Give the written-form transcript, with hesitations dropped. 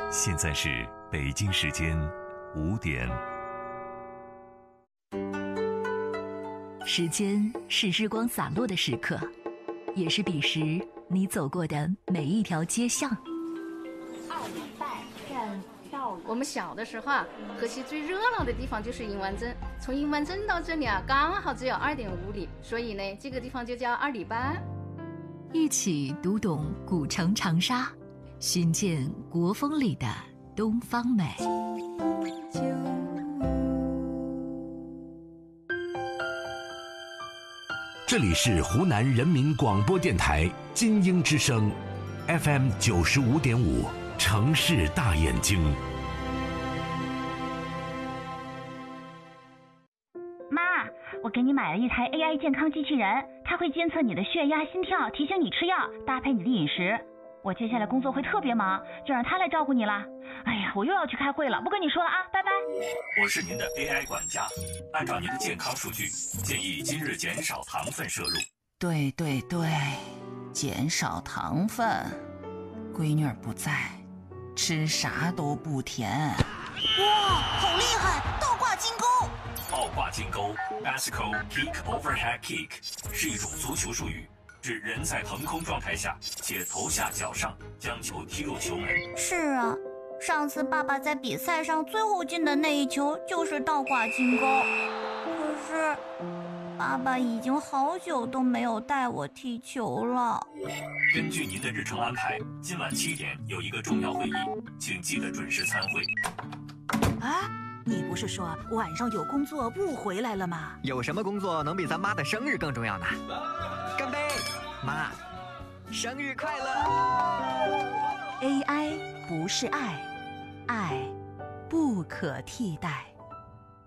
现在是北京时间5点。 时间是日光洒落的时刻，也是彼时你走过的每一条街巷。 2礼拜站到我们小的时候啊，河西最热闹的地方就是银湾镇，从银湾镇到这里啊，刚好只有2.5里，所以呢，这个地方就叫2里班。 一起读懂古城长沙，寻见国风里的东方美。 这里是湖南人民广播电台金鹰之声 FM 95.5城市大眼睛。 妈，我给你买了一台 AI 健康机器人，它会监测你的血压、心跳，提醒你吃药，搭配你的饮食。我接下来工作会特别忙，就让它来照顾你了。哎呀，我又要去开会了，不跟你说了啊，拜拜。 我是您的 AI 管家，按照您的健康数据，建议今日减少糖分摄入。 对，减少糖分。闺女儿不在，吃啥都不甜。 哇，好厉害！倒挂金钩。 倒挂金钩 Bicycle Kick Overhead Kick 是一种足球术语，指人在腾空状态下且头下脚上将球踢入球门。 是啊，上次爸爸在比赛上最后进的那一球就是倒挂金钩。可是爸爸已经好久都没有带我踢球了。 根据您的日程安排，今晚7点有一个重要会议，请记得准时参会。 啊，你不是说晚上有工作不回来了吗？ 有什么工作能比咱妈的生日更重要呢？干杯，妈，生日快乐！ AI 不是爱，爱不可替代。